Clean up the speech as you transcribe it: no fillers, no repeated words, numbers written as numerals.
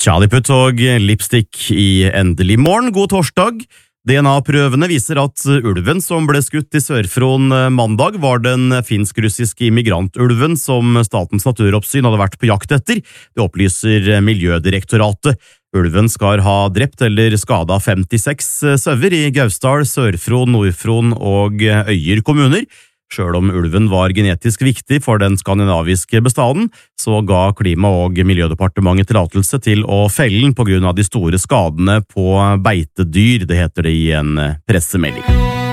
Charlie Puth og Lipstick i Endelig morgen. God torsdag. DNA-prøvene viser at ulven som ble skutt i Sør-Fron mandag var den finsk-russiske immigrantulven som Statens naturoppsyn hadde vært på jakt etter. Det opplyser Miljødirektoratet. Ulven skal ha drept eller skadet 56 sauer i Gausdal, Sør-Fron, Nord-Fron og Øyer kommuner. Selv om ulven var genetisk viktig for den skandinaviske bestanden, så ga Klima- og Miljødepartementet tillatelse til å felle den på grunn av de store skadene på beitedyr, det heter det i en pressemelding.